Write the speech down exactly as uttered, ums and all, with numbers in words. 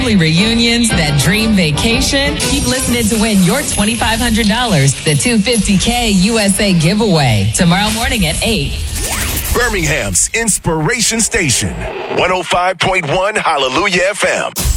reunions, that dream vacation. Keep listening to win your twenty-five hundred dollars, the two hundred fifty thousand U S A giveaway, tomorrow morning at eight. Birmingham's Inspiration Station, one oh five point one Hallelujah F M.